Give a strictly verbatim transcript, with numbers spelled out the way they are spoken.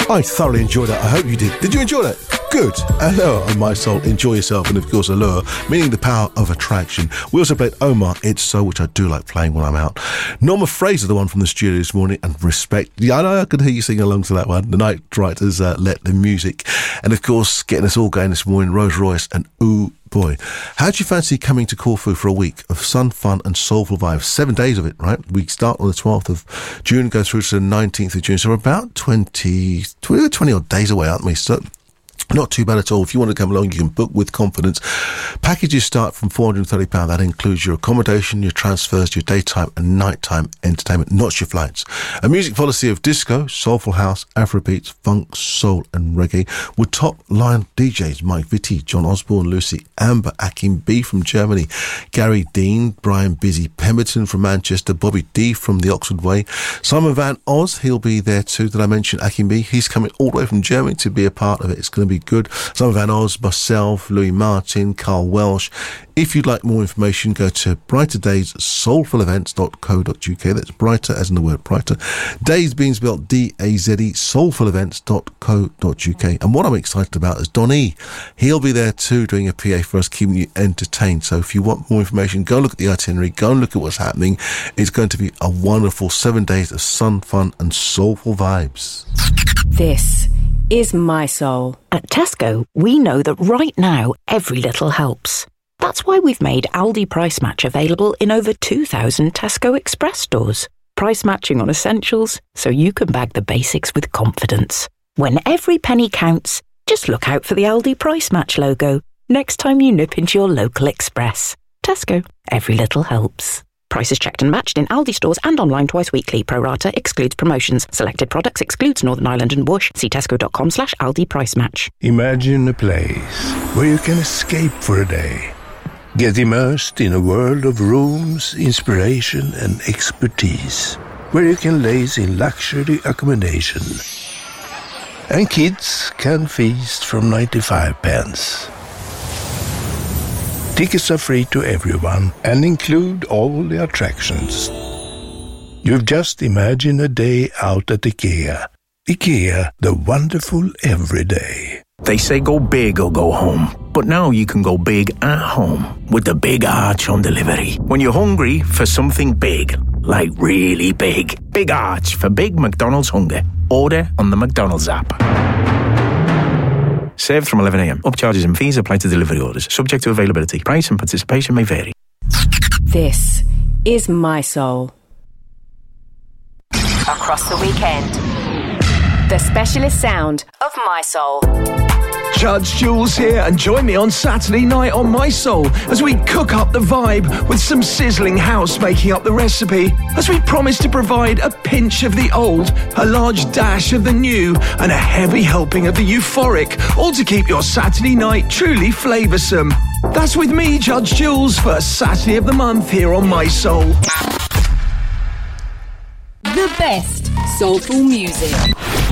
I thoroughly enjoyed that. I hope you did. Did you enjoy that? Good. Allure on My Soul. Enjoy yourself. And of course, allure, meaning the power of attraction. We also played Omar, It's So, which I do like playing when I'm out. Norma Fraser, the one from the studio this morning, and Respect. Yeah, I know I could hear you singing along to that one. The Night Writers, uh, Let the Music. And of course, getting us all going this morning, Rose Royce and Ooh Boy. How do you fancy coming to Corfu for a week of sun, fun and soulful vibes? Seven days of it, right? We start on the twelfth of June, go through to the nineteenth of June. So we're about twenty, twenty, twenty odd days away, aren't we? So not too bad at all. If you want to come along, you can book with confidence. Packages start from four hundred thirty pounds. That includes your accommodation, your transfers, your daytime and nighttime entertainment, not your flights. A music policy of disco, soulful house, Afrobeats, funk, soul and reggae with top-line D Js Mike Vitti, John Osborne, Lucy Amber, Akim B from Germany, Gary Dean, Brian Busy Pemberton from Manchester, Bobby D from the Oxford Way, Simon Van Oz, he'll be there too. Did I mention Akim B? He's coming all the way from Germany to be a part of it. It's going to be good. Simon Van Oz, myself, Louis Martin, Carl Welsh. If you'd like more information, go to brighter days soulful events dot co dot uk. That's brighter as in the word brighter. Days being spelled D A Z E, soulful events dot co dot uk. And what I'm excited about is Don E. He'll be there too, doing a P A for us, keeping you entertained. So if you want more information, go look at the itinerary, go and look at what's happening. It's going to be a wonderful seven days of sun, fun and soulful vibes. This is My Soul. At Tesco, we know that right now, every little helps. That's why we've made Aldi Price Match available in over two thousand Tesco Express stores. Price matching on essentials, so you can bag the basics with confidence. When every penny counts, just look out for the Aldi Price Match logo next time you nip into your local Express. Tesco, every little helps. Prices checked and matched in Aldi stores and online twice weekly. Pro rata excludes promotions. Selected products excludes Northern Ireland and Whoosh. See tesco.com slash Aldi Price Match. Imagine a place where you can escape for a day. Get immersed in a world of rooms, inspiration and expertise. Where you can laze in luxury accommodation. And kids can feast from ninety-five pence. Tickets are free to everyone and include all the attractions. You've just imagined a day out at IKEA. IKEA, the wonderful everyday. They say go big or go home. But now you can go big at home with the Big Arch on delivery. When you're hungry for something big, like really big, Big Arch for big McDonald's hunger. Order on the McDonald's app. Served from eleven a.m. Upcharges and fees apply to delivery orders. Subject to availability. Price and participation may vary. This is My Soul. Across the weekend, the specialist sound of My Soul. Judge Jules here, and join me on Saturday night on My Soul as we cook up the vibe with some sizzling house making up the recipe, as we promise to provide a pinch of the old, a large dash of the new, and a heavy helping of the euphoric, all to keep your Saturday night truly flavoursome. That's with me, Judge Jules, first Saturday of the month here on My Soul. The best soulful music.